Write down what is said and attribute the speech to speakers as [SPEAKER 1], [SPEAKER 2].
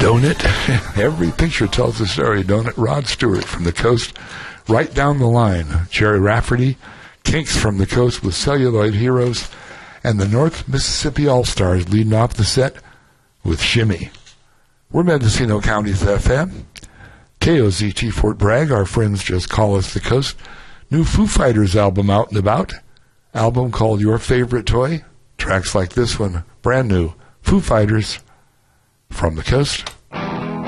[SPEAKER 1] Don't it? Every picture tells a story, don't it? Rod Stewart from the coast, right down the line. Jerry Rafferty, Kinks from the coast with Celluloid Heroes, and the North Mississippi All-Stars leading off the set with Shimmy. We're Mendocino County's FM. KOZT Fort Bragg, our friends just call us the coast. New Foo Fighters album out and about. Album called Your Favorite Toy. Tracks like this one, brand new. Foo Fighters from the coast.